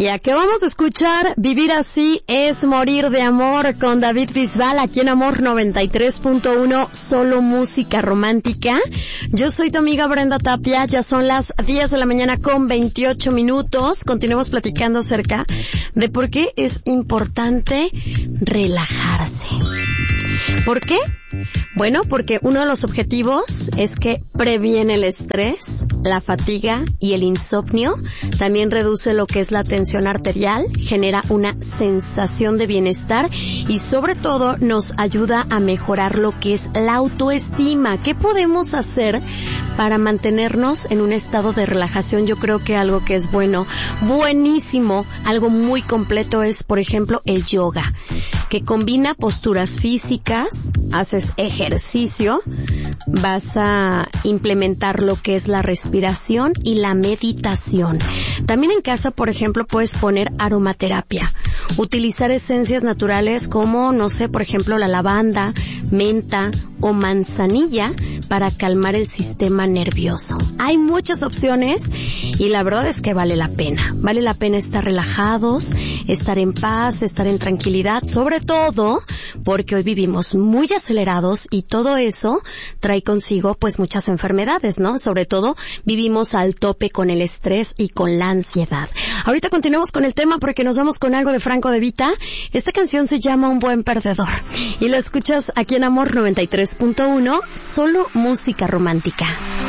Y a qué vamos a escuchar Vivir así es morir de amor con David Bisbal aquí en Amor 93.1, solo música romántica. Yo soy tu amiga Brenda Tapia, ya son las 10 de la mañana con 28 minutos. Continuemos platicando acerca de por qué es importante relajarse. ¿Por qué? Bueno, porque uno de los objetivos es que previene el estrés, la fatiga y el insomnio. También reduce lo que es la tensión arterial, genera una sensación de bienestar y sobre todo nos ayuda a mejorar lo que es la autoestima. ¿Qué podemos hacer para mantenernos en un estado de relajación? Yo creo que algo que es buenísimo, algo muy completo es, por ejemplo, el yoga, que combina posturas físicas, haces ejercicio, vas a implementar lo que es la respiración y la meditación. También en casa, por ejemplo, puedes poner aromaterapia, utilizar esencias naturales como, no sé, por ejemplo, la lavanda, menta o manzanilla para calmar el sistema nervioso. Hay muchas opciones y la verdad es que vale la pena. Vale la pena estar relajados, estar en paz, estar en tranquilidad, sobre todo porque hoy vivimos muy acelerados y todo eso trae consigo pues muchas enfermedades, ¿no? Sobre todo vivimos al tope con el estrés y con la ansiedad. Ahorita continuamos con el tema porque nos vamos con algo de Franco De Vita. Esta canción se llama Un buen perdedor y lo escuchas aquí en Amor 93.1, solo música romántica.